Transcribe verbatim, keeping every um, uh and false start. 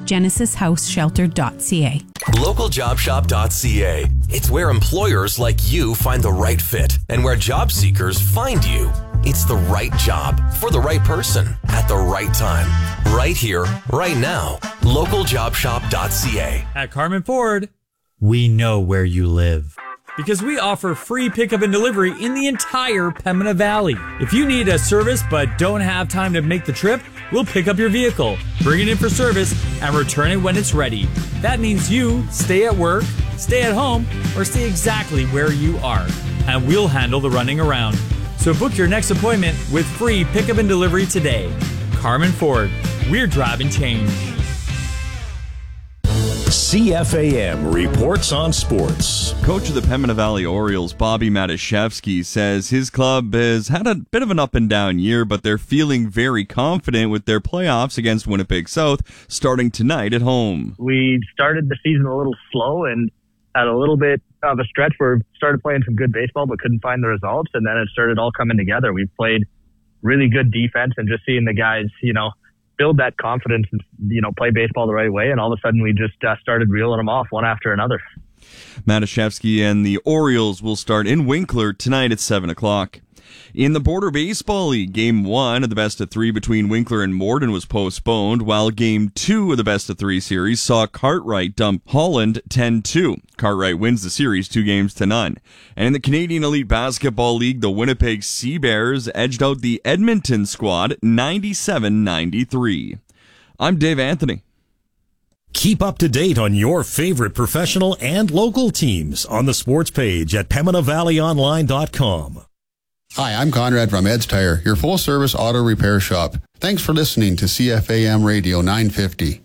genesis house shelter dot c a. local job shop dot c a. It's where employers like you find the right fit and where job seekers find you. It's the right job for the right person at the right time. Right here, right now. local job shop dot c a. At Carmen Ford, we know where you live. Because we offer free pickup and delivery in the entire Pembina Valley. If you need a service but don't have time to make the trip, we'll pick up your vehicle, bring it in for service, and return it when it's ready. That means you stay at work, stay at home, or stay exactly where you are. And we'll handle the running around. So book your next appointment with free pickup and delivery today. Carmen Ford, we're driving change. C F A M reports on sports. Coach of the Pembina Valley Orioles, Bobby Matuszewski, says his club has had a bit of an up and down year, but they're feeling very confident with their playoffs against Winnipeg South starting tonight at home. We started the season a little slow and had a little bit of a stretch where we started playing some good baseball but couldn't find the results, and then it started all coming together. We've played really good defense and just seeing the guys, you know, build that confidence and, you know, play baseball the right way, and all of a sudden we just uh, started reeling them off one after another. Matuszewski and the Orioles will start in Winkler tonight at seven o'clock. In the Border Baseball League, Game one of the best of three between Winkler and Morden was postponed, while Game two of the best of three series saw Cartwright dump Holland ten two. Cartwright wins the series two games to none. And in the Canadian Elite Basketball League, the Winnipeg Sea Bears edged out the Edmonton squad ninety-seven ninety-three. I'm Dave Anthony. Keep up to date on your favorite professional and local teams on the sports page at Pembina Valley Online dot com. Hi, I'm Conrad from Ed's Tire, your full-service auto repair shop. Thanks for listening to C F A M Radio nine fifty.